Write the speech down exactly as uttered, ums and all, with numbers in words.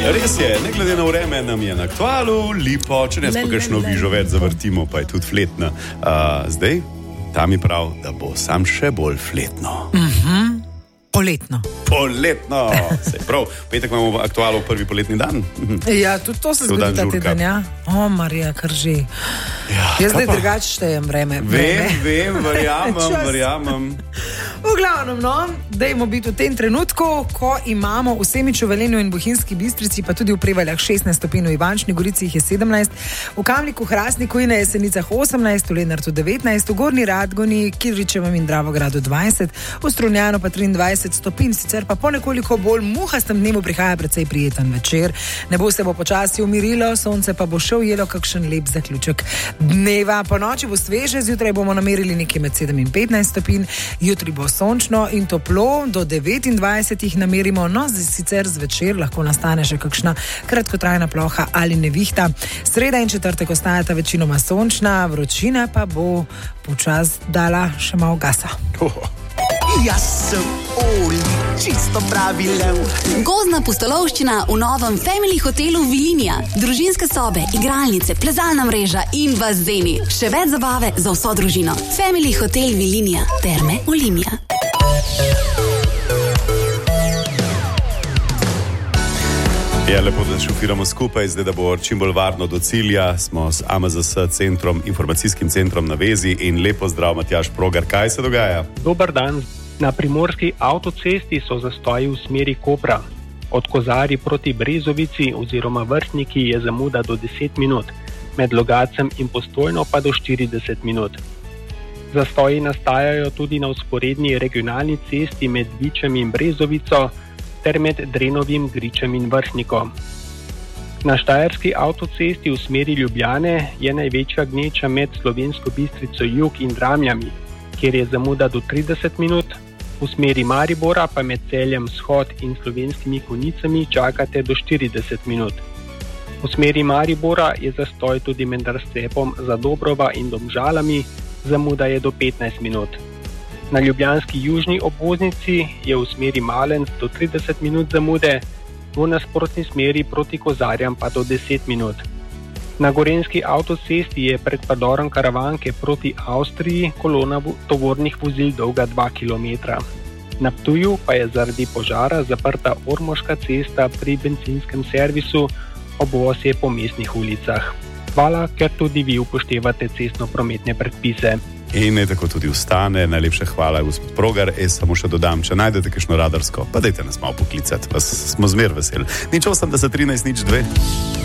Res je, ne glede na vreme, nam je na aktualu lipo, če ne smo kakšno vižo več zavrtimo, pa je tudi fletna. Uh, zdaj, tam je prav, da bo sam še bolj fletno. Mhm. Poletno. Poletno. Sej prav, petek imamo v aktualu prvi poletni dan. Ja, tudi to se zgodi ta teden, ja. O, Marija, kar že. Ja, Jaz zdaj drugače štejem vreme. Vem, vem, verjamem, verjamem. V glavnem, no, dajmo biti v tem trenutku, ko imamo v Semiču, Velenju in Bohinjski Bistrici, pa tudi v Prevaljah šestnajst stopinj, v Ivančni Gorici jih je sedemnajst, v Kamniku, Hrastniku in na Jesenicah osemnajst, v Lenartu devetnajst, v Gornji Radgoni, Kidričevem in Dravogradu dvajset, v Strunjanu pa triindvajset stopinj, sicer pa po nekoliko bolj muhastem dnevu prihaja precej prijeten večer. Nebo se bo počasi umirilo, sonce pa bo še ujelo kakšen lep zaključek dneva. Po noči bo sveže, zjutraj bomo namerili nekje med sedem in petnajst stopinj, jutri bo sončno in toplo, do devetindvajset jih namerimo, no sicer zvečer lahko nastane še kakšna kratkotrajna ploha ali nevihta. Sreda in četrtek ostajata večinoma sončna, vročina pa bo počas dala še malo gasa. Oh. Jaz sem Oli, čisto pravi lev. Gozdna pustolovščina v novem Family hotelu Vilinija. Družinske sobe, igralnice, plezalna mreža in bazeni. Še več zabave za vso družino. Family hotel Vilinija. Terme Olimia. Ja, lepo, da šofiramo skupaj, zdaj da bo čim bolj varno do cilja. Smo s A M Z S centrom, informacijskim centrom na vezi in lepo zdrav, Matjaž Progar. Kaj se dogaja? Dober dan. Na primorski avtocesti so zastoji v smeri Kopra. Od Kozarji proti Brezovici oziroma Vrhniki je zamuda do deset minut, med Logacem in Postojno pa do štirideset minut. Zastoji nastajajo tudi na vzporedni regionalni cesti med Vičem in Brezovico ter med Drenovim, Gričem in Vrhnikom. Na štajerski avtocesti v smeri Ljubljane je največja gneča med Slovensko Bistrico jug in Dramljami, kjer je zamuda do trideset minut, v smeri Maribora pa med Celjem vzhod in Slovenskimi Konjicami čakate do štirideset minut. V smeri Maribora je zastoj tudi med razcepom Zadobrova in Domžalami, zamuda je do petnajst minut. Na ljubljanski južni obvoznici je v smeri Malens do trideset minut zamude, v nasprotni smeri proti Kozarjam pa do deset minut. Na gorenjski avtocesti je pred predorom Karavanke proti Avstriji kolona tovornih vozil dolga dva kilometra. Na Ptuju pa je zaradi požara zaprta Ormoška cesta pri bencinskem servisu ob osje po mestnih ulicah. Hvala, ker tudi vi upoštevate cestno-prometne predpise. In naj tako tudi ostane. Najlepša hvala, gospod Progar. Jaz samo še dodam, če najdete kakšno radarsko, pa dajte nas malo poklicati. Vas smo zmer veseli. Nič osemdeset trinajst nič dve.